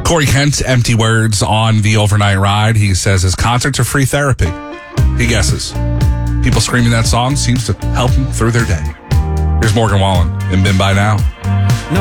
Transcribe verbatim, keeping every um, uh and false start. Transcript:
Corey Kent, empty words on the overnight ride. He says his concerts are free therapy. He guesses. People screaming that song seems to help them through their day. Here's Morgan Wallen in Been By Now.